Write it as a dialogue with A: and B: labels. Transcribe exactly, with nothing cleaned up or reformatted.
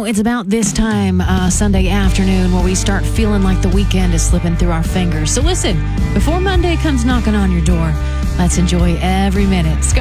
A: know, it's about this time uh, Sunday afternoon where we start feeling like the weekend is slipping through our fingers. So listen, before Monday comes knocking on your door, let's enjoy every minute. Scott